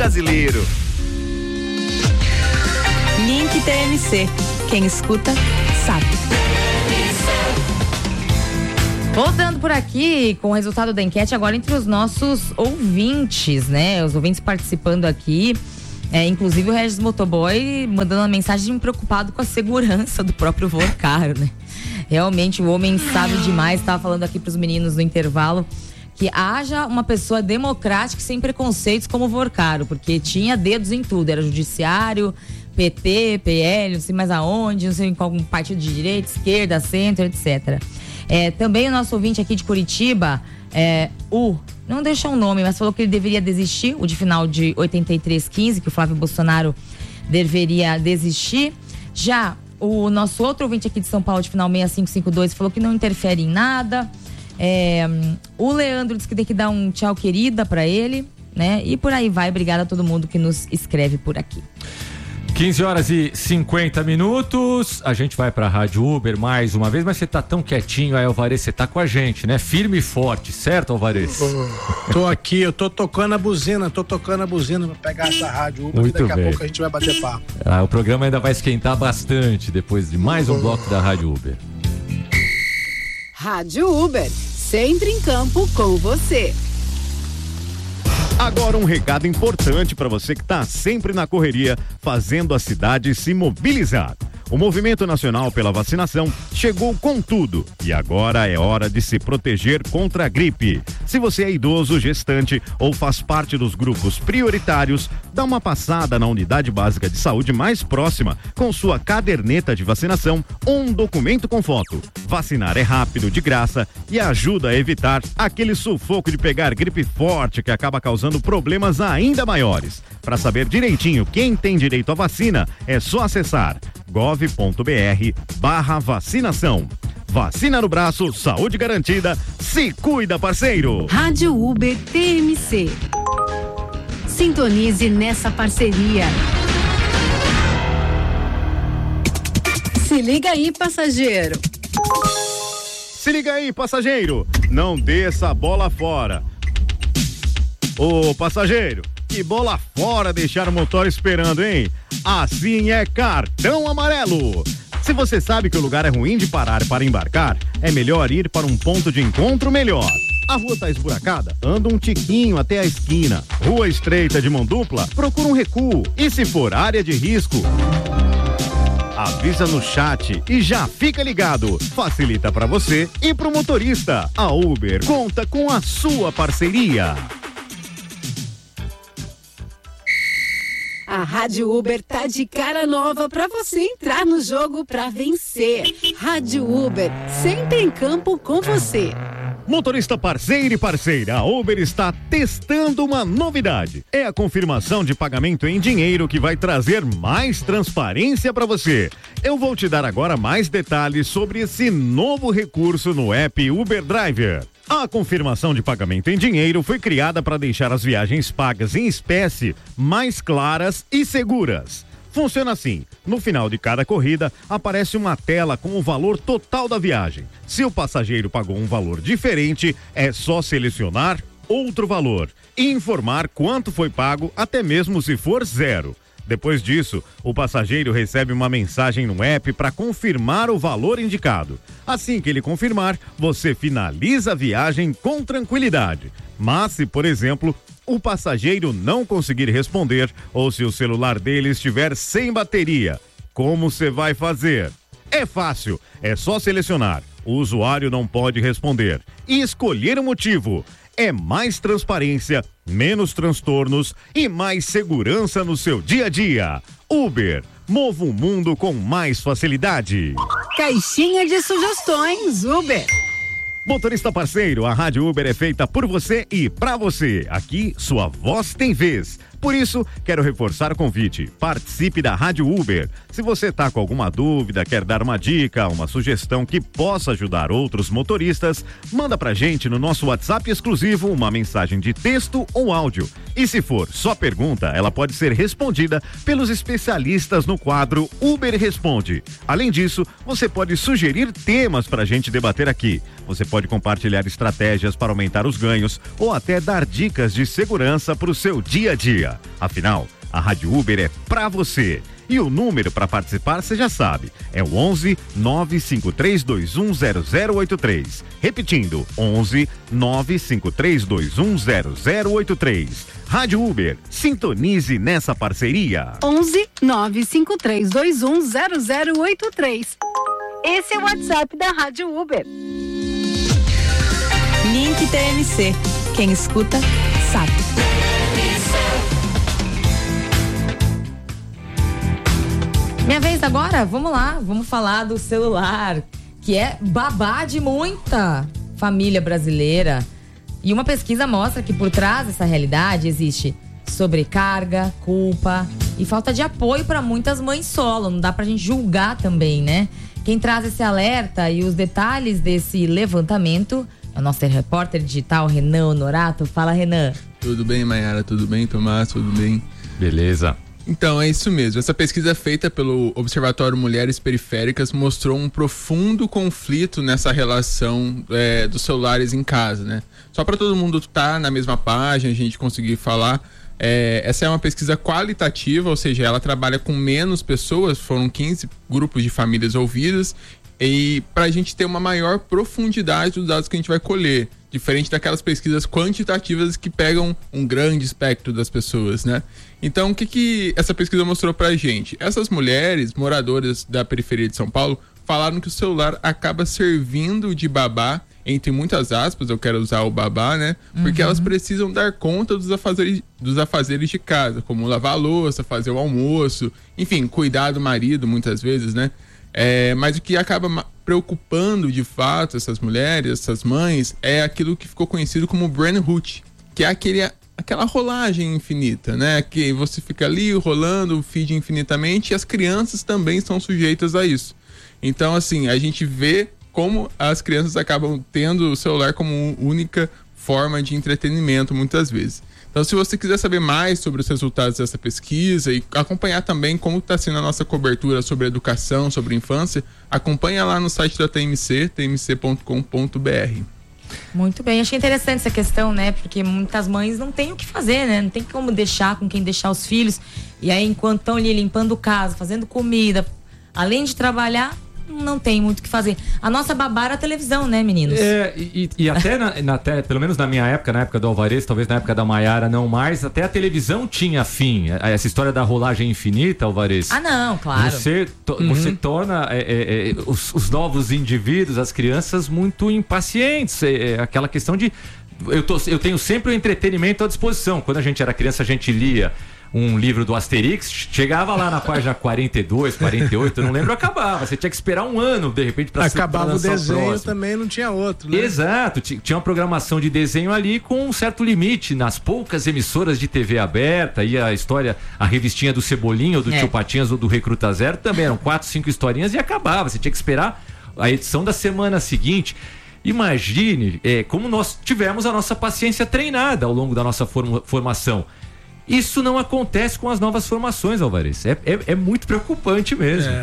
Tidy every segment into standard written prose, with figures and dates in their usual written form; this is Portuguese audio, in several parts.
brasileiro. Link TMC. Quem escuta, sabe. Voltando por aqui com o resultado da enquete agora entre os nossos ouvintes, né? Os ouvintes participando aqui. Inclusive o Regis Motoboy mandando uma mensagem preocupado com a segurança do próprio Vorcaro, né? Realmente o homem sabe demais. Estava falando aqui pros meninos no intervalo que haja uma pessoa democrática e sem preconceitos como o Vorcaro, porque tinha dedos em tudo, era judiciário, PT, PL, não sei mais aonde, não sei em qual partido de direita, esquerda, centro, etc. Também o nosso ouvinte aqui de Curitiba, não deixou o nome, mas falou que ele deveria desistir, o de final de 8315, que o Flávio Bolsonaro deveria desistir. Já o nosso outro ouvinte aqui de São Paulo, de final 6552, falou que não interfere em nada. O Leandro disse que tem que dar um tchau querida pra ele, né? E por aí vai. Obrigada a todo mundo que nos escreve por aqui. 15h50. A gente vai pra Rádio Uber mais uma vez, mas você tá tão quietinho aí, Alvarez, você tá com a gente, né? Firme e forte, certo, Alvarez? Tô aqui, eu tô tocando a buzina pra pegar essa Rádio Uber. Muito e daqui bem. a pouco a gente vai bater papo. O programa ainda vai esquentar bastante depois de mais um bloco da Rádio Uber. Rádio Uber, sempre em campo com você. Agora um recado importante para você que está sempre na correria, fazendo a cidade se mobilizar. O Movimento Nacional pela Vacinação chegou com tudo e agora é hora de se proteger contra a gripe. Se você é idoso, gestante ou faz parte dos grupos prioritários, dá uma passada na unidade básica de saúde mais próxima com sua caderneta de vacinação ou um documento com foto. Vacinar é rápido, de graça e ajuda a evitar aquele sufoco de pegar gripe forte que acaba causando problemas ainda maiores. Para saber direitinho quem tem direito à vacina, é só acessar gov.br/vacinação. Vacina no braço, saúde garantida, se cuida, parceiro. Rádio Uber TMC. Sintonize nessa parceria. Se liga aí, passageiro. Se liga aí, passageiro. Não desça a bola fora. Ô, passageiro, que bola fora deixar o motor esperando, hein? Assim é cartão amarelo. Se você sabe que o lugar é ruim de parar para embarcar, é melhor ir para um ponto de encontro melhor. A rua tá esburacada? Anda um tiquinho até a esquina. Rua estreita de mão dupla? Procura um recuo. E se for área de risco, avisa no chat e já fica ligado. Facilita para você e pro motorista. A Uber conta com a sua parceria. A Rádio Uber tá de cara nova pra você entrar no jogo pra vencer. Rádio Uber, sempre em campo com você. Motorista parceiro e parceira, a Uber está testando uma novidade. É a confirmação de pagamento em dinheiro que vai trazer mais transparência para você. Eu vou te dar agora mais detalhes sobre esse novo recurso no app Uber Driver. A confirmação de pagamento em dinheiro foi criada para deixar as viagens pagas em espécie mais claras e seguras. Funciona assim: no final de cada corrida aparece uma tela com o valor total da viagem. Se o passageiro pagou um valor diferente, é só selecionar outro valor e informar quanto foi pago, até mesmo se for zero. Depois disso, o passageiro recebe uma mensagem no app para confirmar o valor indicado. Assim que ele confirmar, você finaliza a viagem com tranquilidade. Mas se, por exemplo, o passageiro não conseguir responder ou se o celular dele estiver sem bateria, como você vai fazer? É fácil, é só selecionar. O usuário não pode responder e escolher o motivo. É mais transparência, menos transtornos e mais segurança no seu dia a dia. Uber, mova o mundo com mais facilidade. Caixinha de sugestões, Uber. Motorista parceiro, a Rádio Uber é feita por você e pra você. Aqui, sua voz tem vez. Por isso, quero reforçar o convite. Participe da Rádio Uber. Se você tá com alguma dúvida, quer dar uma dica, uma sugestão que possa ajudar outros motoristas, manda pra gente no nosso WhatsApp exclusivo uma mensagem de texto ou áudio. E se for só pergunta, ela pode ser respondida pelos especialistas no quadro Uber Responde. Além disso, você pode sugerir temas pra gente debater aqui. Você pode compartilhar estratégias para aumentar os ganhos ou até dar dicas de segurança pro seu dia a dia. parceria. Afinal, a Rádio Uber é pra você. E o número para participar, você já sabe, é o 11 953210083. Repetindo, 11 953210083. Rádio Uber, sintonize nessa parceria. 11 953210083. Esse é o WhatsApp da Rádio Uber. Link TMC. Quem escuta, sabe. Minha vez agora? Vamos lá, vamos falar do celular, que é babá de muita família brasileira. E uma pesquisa mostra que por trás dessa realidade existe sobrecarga, culpa e falta de apoio para muitas mães solo. Não dá pra gente julgar também, né? Quem traz esse alerta e os detalhes desse levantamento é o nosso repórter digital, Renan Honorato. Fala, Renan. Tudo bem, Mayara? Tudo bem, Tomás? Tudo bem? Beleza. Então, é isso mesmo. Essa pesquisa feita pelo Observatório Mulheres Periféricas mostrou um profundo conflito nessa relação dos celulares em casa, né? Só para todo mundo estar na mesma página, a gente conseguir falar, essa é uma pesquisa qualitativa, ou seja, ela trabalha com menos pessoas, foram 15 grupos de famílias ouvidas, e para a gente ter uma maior profundidade dos dados que a gente vai colher, diferente daquelas pesquisas quantitativas que pegam um grande espectro das pessoas, né? Então, o que essa pesquisa mostrou pra gente? Essas mulheres, moradoras da periferia de São Paulo, falaram que o celular acaba servindo de babá, entre muitas aspas, eu quero usar o babá, né? Porque elas precisam dar conta dos afazeres de casa, como lavar a louça, fazer o almoço, enfim, cuidar do marido muitas vezes, né? Mas o que acaba preocupando de fato essas mulheres, essas mães, é aquilo que ficou conhecido como brain rot, que é aquela rolagem infinita, né? Que você fica ali rolando o feed infinitamente, e as crianças também estão sujeitas a isso. Então, assim, a gente vê como as crianças acabam tendo o celular como única forma de entretenimento muitas vezes. Então, se você quiser saber mais sobre os resultados dessa pesquisa e acompanhar também como está sendo a nossa cobertura sobre educação, sobre infância, acompanha lá no site da TMC, tmc.com.br. Muito bem, achei interessante essa questão, né? Porque muitas mães não têm o que fazer, né? Não tem como deixar com quem deixar os filhos. E aí, enquanto estão ali limpando casa, fazendo comida, além de trabalhar, não tem muito o que fazer. A nossa babá era a televisão, né, meninos? E até, pelo menos na minha época, na época do Alvarez, talvez na época da Mayara não mais, até a televisão tinha fim. Essa história da rolagem infinita, Alvarez. Ah, não, claro. Você torna os novos indivíduos, as crianças, muito impacientes. Aquela questão de... Eu tenho sempre o entretenimento à disposição. Quando a gente era criança, a gente lia um livro do Asterix, chegava lá na página 42, 48, eu não lembro, acabava. Você tinha que esperar um ano, de repente, para acabava o desenho, também não tinha outro, né? Exato, tinha uma programação de desenho ali com um certo limite, nas poucas emissoras de TV aberta, e a história, a revistinha do Cebolinha, ou do Tio Patinhas, ou do Recruta Zero, também eram 4, 5 historinhas e acabava. Você tinha que esperar a edição da semana seguinte. Imagine como nós tivemos a nossa paciência treinada ao longo da nossa formação. Isso não acontece com as novas formações, Alvarez. É muito preocupante mesmo.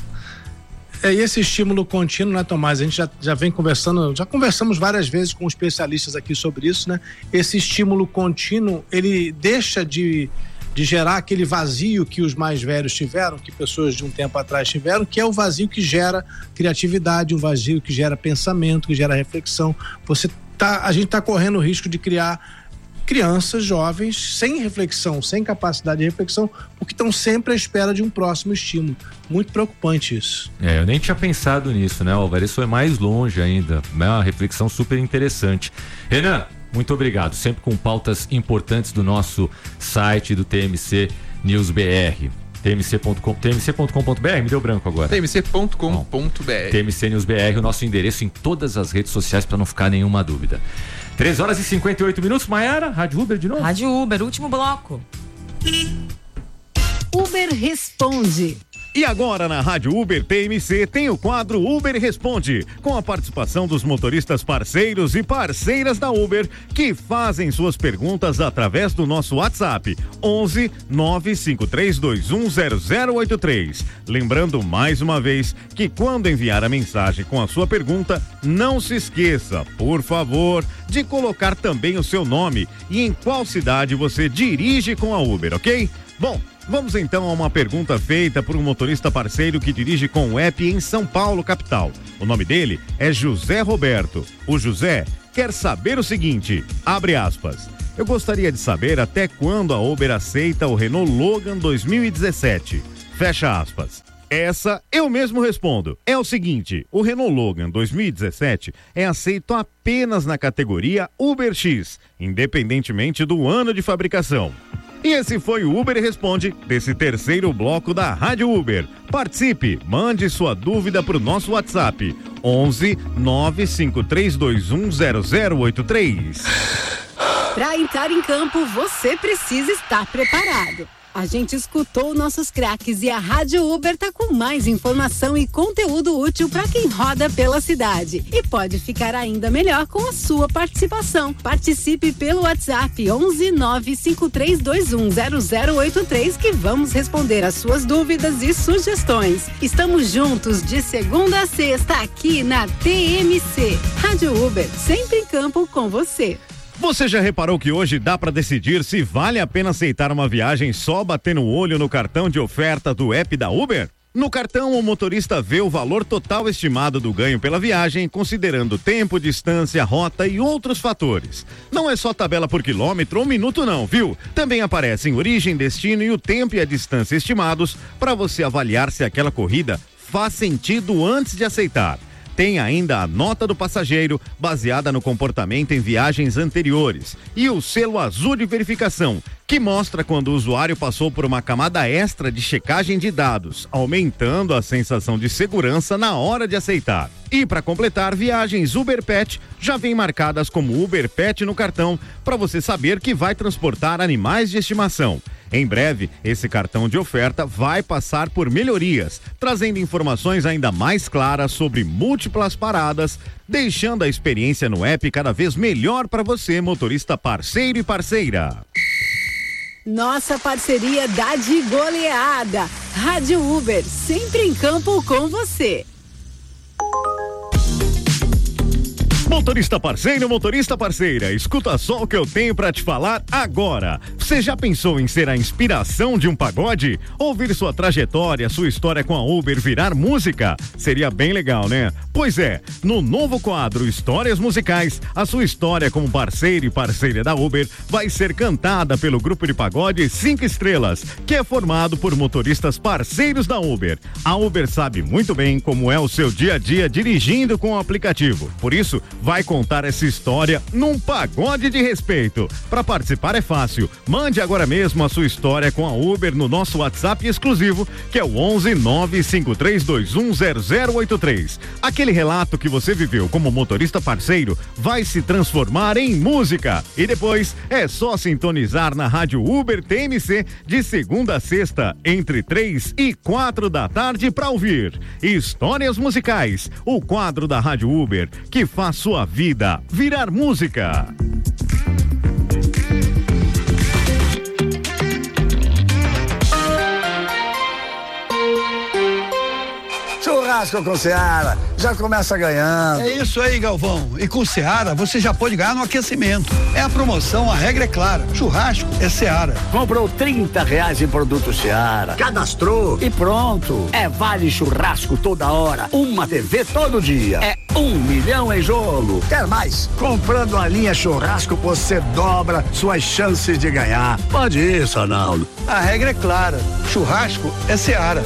E esse estímulo contínuo, né, Tomás? A gente já vem conversando, já conversamos várias vezes com especialistas aqui sobre isso, né? Esse estímulo contínuo, ele deixa de gerar aquele vazio que os mais velhos tiveram, que pessoas de um tempo atrás tiveram, que é o vazio que gera criatividade, um vazio que gera pensamento, que gera reflexão. A gente está correndo o risco de criar crianças jovens sem reflexão, sem capacidade de reflexão, porque estão sempre à espera de um próximo estímulo. Muito preocupante isso. Eu nem tinha pensado nisso, né? O Alvarez foi mais longe ainda. É uma reflexão super interessante. Renan, muito obrigado. Sempre com pautas importantes do nosso site do TMC News BR. tmc.com.br, me deu branco agora. tmc.com.br. TMC News BR, o nosso endereço em todas as redes sociais para não ficar nenhuma dúvida. 3h58, Mayara, Rádio Uber de novo? Rádio Uber, último bloco. Uber responde. E agora na Rádio Uber TMC tem o quadro Uber Responde, com a participação dos motoristas parceiros e parceiras da Uber que fazem suas perguntas através do nosso WhatsApp 11 953210083. Lembrando mais uma vez que quando enviar a mensagem com a sua pergunta, não se esqueça, por favor, de colocar também o seu nome e em qual cidade você dirige com a Uber, ok? Bom, vamos então a uma pergunta feita por um motorista parceiro que dirige com o app em São Paulo, capital. O nome dele é José Roberto. O José quer saber o seguinte, abre aspas, eu gostaria de saber até quando a Uber aceita o Renault Logan 2017. Fecha aspas. Essa eu mesmo respondo. É o seguinte, o Renault Logan 2017 é aceito apenas na categoria Uber X, independentemente do ano de fabricação. E esse foi o Uber Responde desse terceiro bloco da Rádio Uber. Participe, mande sua dúvida para o nosso WhatsApp 11 953210083. Para entrar em campo, você precisa estar preparado. A gente escutou nossos craques e a Rádio Uber tá com mais informação e conteúdo útil para quem roda pela cidade. E pode ficar ainda melhor com a sua participação. Participe pelo WhatsApp 11 953210083 que vamos responder as suas dúvidas e sugestões. Estamos juntos de segunda a sexta aqui na TMC. Rádio Uber, sempre em campo com você. Você já reparou que hoje dá para decidir se vale a pena aceitar uma viagem só batendo o olho no cartão de oferta do app da Uber? No cartão, o motorista vê o valor total estimado do ganho pela viagem, considerando tempo, distância, rota e outros fatores. Não é só tabela por quilômetro ou minuto não, viu? Também aparecem origem, destino e o tempo e a distância estimados para você avaliar se aquela corrida faz sentido antes de aceitar. Tem ainda a nota do passageiro, baseada no comportamento em viagens anteriores, e o selo azul de verificação, que mostra quando o usuário passou por uma camada extra de checagem de dados, aumentando a sensação de segurança na hora de aceitar. E para completar, viagens Uber Pet já vêm marcadas como Uber Pet no cartão, para você saber que vai transportar animais de estimação. Em breve, esse cartão de oferta vai passar por melhorias, trazendo informações ainda mais claras sobre múltiplas paradas, deixando a experiência no app cada vez melhor para você, motorista parceiro e parceira. Nossa parceria dá de goleada. Rádio Uber, sempre em campo com você. Motorista parceiro, motorista parceira, escuta só o que eu tenho pra te falar agora. Você já pensou em ser a inspiração de um pagode? Ouvir sua trajetória, sua história com a Uber virar música? Seria bem legal, né? Pois é, no novo quadro Histórias Musicais, a sua história como parceiro e parceira da Uber vai ser cantada pelo grupo de pagode 5 Estrelas, que é formado por motoristas parceiros da Uber. A Uber sabe muito bem como é o seu dia a dia dirigindo com o aplicativo. Por isso, vai contar essa história num pagode de respeito. Para participar é fácil. Mande agora mesmo a sua história com a Uber no nosso WhatsApp exclusivo, que é o 11 953210083. Aquele relato que você viveu como motorista parceiro vai se transformar em música. E depois é só sintonizar na Rádio Uber TMC de segunda a sexta, entre 3 e 4 da tarde para ouvir Histórias Musicais, o quadro da Rádio Uber que faz sua vida virar música. Churrasco com Seara, já começa ganhando. É isso aí, Galvão. E com Seara, você já pode ganhar no aquecimento. É a promoção, a regra é clara. Churrasco é Seara. Comprou R$30 em produto Seara, cadastrou e pronto. É vale churrasco toda hora, uma TV todo dia. É 1 milhão em jogo. Quer mais? Comprando a linha churrasco, você dobra suas chances de ganhar. Pode isso, Arnaldo. A regra é clara. Churrasco é Seara.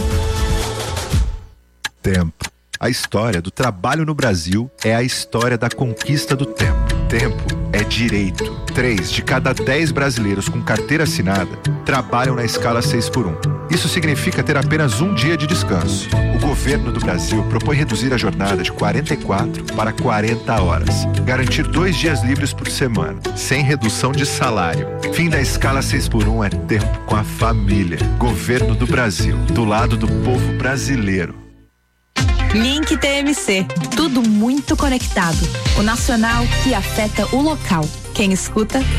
Tempo. A história do trabalho no Brasil é a história da conquista do tempo. Tempo é direito. 3 de cada 10 brasileiros com carteira assinada trabalham na escala 6x1. Isso significa ter apenas um dia de descanso. O governo do Brasil propõe reduzir a jornada de 44 para 40 horas. Garantir 2 dias livres por semana, sem redução de salário. Fim da escala 6x1 é tempo com a família. Governo do Brasil, do lado do povo brasileiro. Link TMC. Tudo muito conectado. O nacional que afeta o local. Quem escuta,